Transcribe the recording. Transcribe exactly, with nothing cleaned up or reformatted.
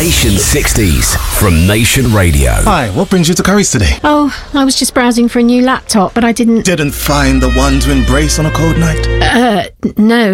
Nation sixties from Nation Radio. Hi, what brings you to Curry's today? Oh, I was just browsing for a new laptop, but I didn't... Didn't find the one to embrace on a cold night? Uh, no.